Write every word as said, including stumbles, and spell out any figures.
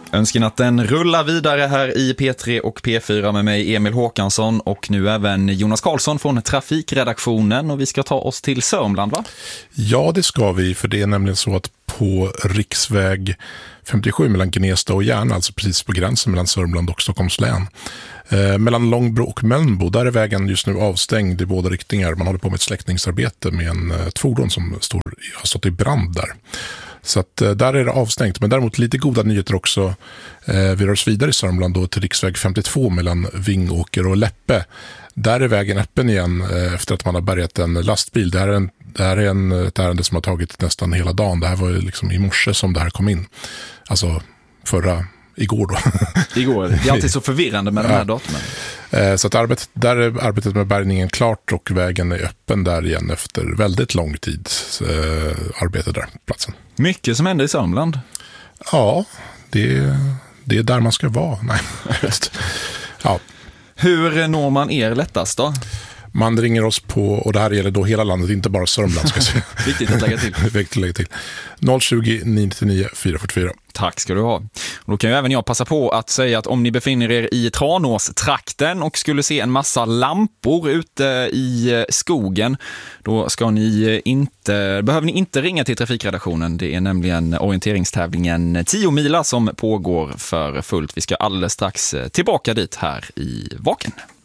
Önskenatten rullar vidare här i P tre och P fyra med mig Emil Håkansson och nu även Jonas Karlsson från trafikredaktionen, och vi ska ta oss till Sörmland, va? Ja, det ska vi, för det är nämligen så att på riksväg femtiosju mellan Gnesta och Järna, alltså precis på gränsen mellan Sörmland och Stockholms län, eh, mellan Långbro och Mölnbo, där är vägen just nu avstängd i båda riktningar. Man håller på med ett släckningsarbete med en, ett fordon som står, har stått i brand där. Så att eh, där är det avstängt, men däremot lite goda nyheter också. Eh, vi rör oss vidare i Sörmland då till riksväg femtiotvå mellan Vingåker och Läppe. Där är vägen öppen igen eh, efter att man har bärgat en lastbil. Det här är, en, det här är en, ett ärende som har tagit nästan hela dagen. Det här var liksom i morse som det här kom in. Alltså förra, igår då. Igår, det är alltid så förvirrande med de här ja. datumen. Eh, så att arbetet, där är arbetet med bärgningen klart och vägen är öppen där igen efter väldigt lång tid eh, arbete där på platsen. Mycket som händer i Sörmland. Ja, det, det är där man ska vara. Nej, just. Ja. Hur når man er lättast då? Man ringer oss på, och det här gäller då hela landet, inte bara Sörmland. Ska säga. Viktigt att lägga till. Viktigt att lägga till. noll tjugo, nio nio fyra fyra fyra. Tack ska du ha. Och då kan ju även jag passa på att säga att om ni befinner er i Tranås-trakten och skulle se en massa lampor ute i skogen, då ska ni inte, behöver ni inte ringa till trafikredaktionen. Det är nämligen orienteringstävlingen tio mila som pågår för fullt. Vi ska alldeles strax tillbaka dit här i Vaken.